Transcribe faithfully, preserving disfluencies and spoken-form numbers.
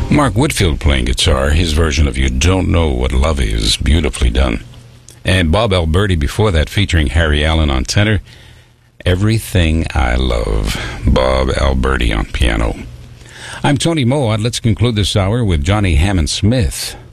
Mark Whitfield playing guitar, his version of You Don't Know What Love Is, beautifully done. And Bob Alberti before that, featuring Harry Allen on tenor, Everything I Love, Bob Alberti on piano. I'm Tony Moad. Let's conclude this hour with Johnny Hammond Smith.